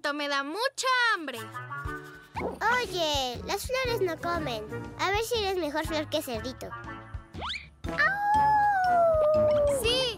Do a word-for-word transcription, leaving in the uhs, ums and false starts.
momento me da mucha hambre. Oye, las flores no comen. A ver si eres mejor flor que cerdito. Sí.